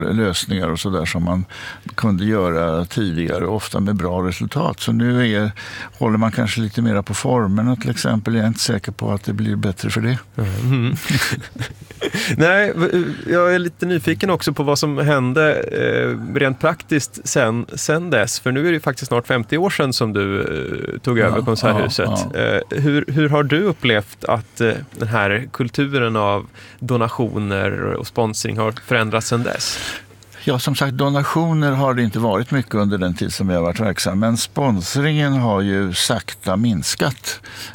lösningar och sådär som man kunde göra tidigare, ofta med bra resultat. Så nu håller man kanske lite mer på formerna till exempel. Jag är inte säker på att det blir bättre för det. Mm. Nej, jag är lite nyfiken också på vad som hände rent praktiskt sen dess. För nu är det ju faktiskt snart 50 år sedan som du tog över Konserthuset. Hur har du upplevt att den här kulturen av donationer och sponsring har förändrats sedan dess? Ja, som sagt, donationer har det inte varit mycket under den tid som jag har varit verksam. Men sponsringen har ju sakta minskat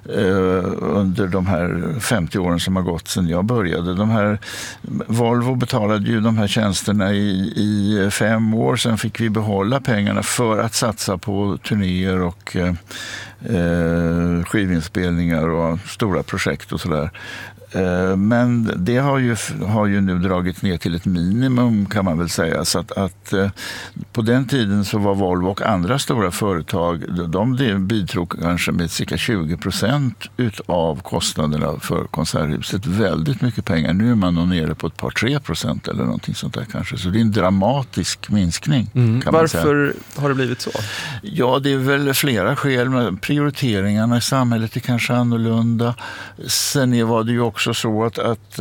under de här 50 åren som har gått sedan jag började. Volvo betalade ju de här tjänsterna i 5 år. Sen fick vi behålla pengarna för att satsa på turnéer och skivinspelningar och stora projekt och sådär. Men det har ju nu dragit ner till ett minimum kan man väl säga. Så att på den tiden så var Volvo och andra stora företag, de bidrog kanske med cirka 20% utav kostnaderna för Konserthuset. Väldigt mycket pengar. Nu är man nog nere på ett par 3% eller någonting sånt där kanske. Så det är en dramatisk minskning. Kan man säga. Varför har det blivit så? Ja, det är väl flera skäl. Prioriteringarna i samhället är kanske annorlunda. Sen var det ju också så att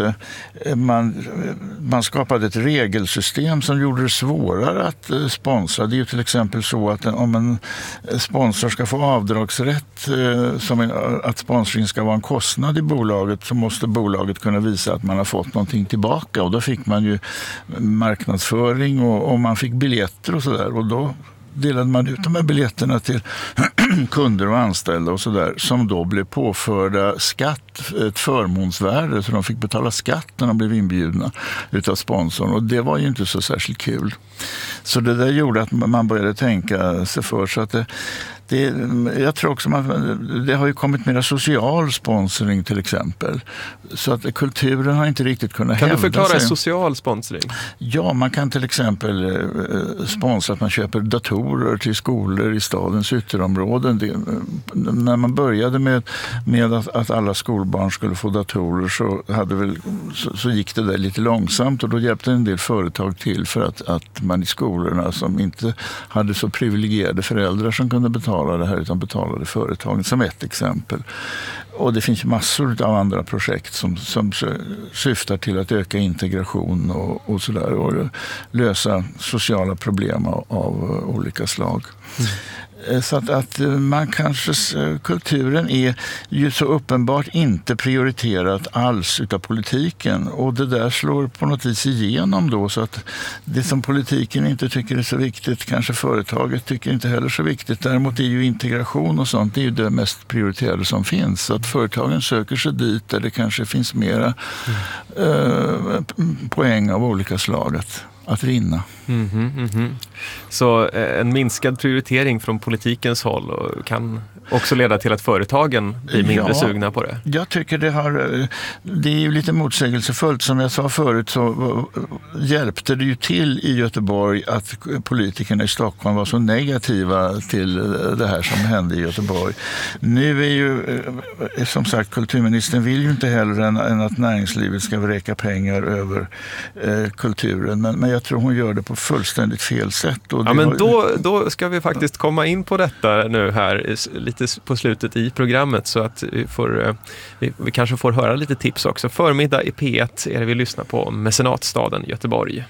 man skapade ett regelsystem som gjorde det svårare att sponsra. Det är ju till exempel så att om en sponsor ska få avdragsrätt att sponsring ska vara en kostnad i bolaget, så måste bolaget kunna visa att man har fått någonting tillbaka. Och då fick man ju marknadsföring och man fick biljetter och sådär. Och då delade man ut de här biljetterna till kunder och anställda och sådär, som då blev påförda skatt, ett förmånsvärde, så de fick betala skatt när de blev inbjudna utav sponsorn, och det var ju inte så särskilt kul. Så det där gjorde att man började tänka sig för, så att jag tror också det har ju kommit mera social sponsring till exempel. Så att kulturen har inte riktigt kunnat hävda sig. Kan du förklara social sponsring? Ja, man kan till exempel sponsra att man köper datorer till skolor i stadens ytterområden. När man började med att alla skolbarn skulle få datorer så gick det där lite långsamt, och då hjälpte en del företag till för att man i skolorna som inte hade så privilegierade föräldrar som kunde betala det här, utan betalade företagen, som ett exempel. Och det finns massor av andra projekt som syftar till att öka integration och sådär, och lösa sociala problem av olika slag. Så att man kanske, kulturen är ju så uppenbart inte prioriterat alls utav politiken, och det där slår på något vis igenom då, så att det som politiken inte tycker är så viktigt kanske företaget tycker inte heller så viktigt. Däremot är ju integration och sånt, det är ju det mest prioriterade som finns, så att företagen söker sig dit där det kanske finns mera poäng av olika slag att vinna. Så en minskad prioritering från politikens håll kan också leda till att företagen blir mindre sugna på det? Jag tycker det är ju lite motsägelsefullt. Som jag sa förut så hjälpte det ju till i Göteborg att politikerna i Stockholm var så negativa till det här som hände i Göteborg. Nu är ju, som sagt, kulturministern vill ju inte heller än att näringslivet ska vräka pengar över kulturen, men jag tror hon gör det på fullständigt fel sätt. Och men då ska vi faktiskt komma in på detta nu här lite på slutet i programmet, så att vi kanske får höra lite tips också. Förmiddag i P1 är det vi lyssnar på Mecenatstaden Göteborg.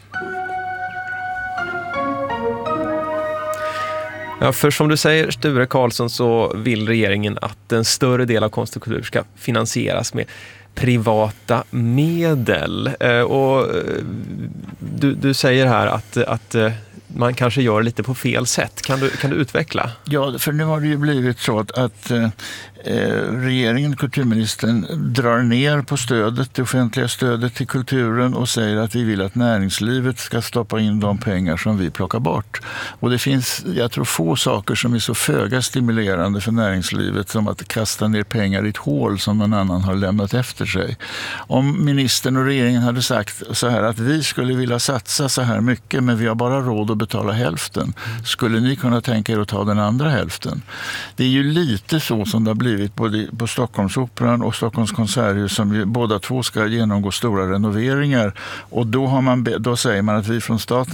Ja, för som du säger, Sture Karlsson, så vill regeringen att en större del av konst och kultur ska finansieras med privata medel. Och du säger här att man kanske gör lite på fel sätt. Kan du utveckla? Ja, för nu har det ju blivit så att regeringen, kulturministern, drar ner på det offentliga stödet till kulturen och säger att vi vill att näringslivet ska stoppa in de pengar som vi plockar bort. Och det finns, jag tror, få saker som är så föga stimulerande för näringslivet som att kasta ner pengar i ett hål som någon annan har lämnat efter sig. Om ministern och regeringen hade sagt så här, att vi skulle vilja satsa så här mycket, men vi har bara råd att betala hälften. Skulle ni kunna tänka er att ta den andra hälften? Det är ju lite så som det har blivit både på Stockholmsoperan och Stockholms konserthus, som ju båda två ska genomgå stora renoveringar. Och då säger man att vi från staten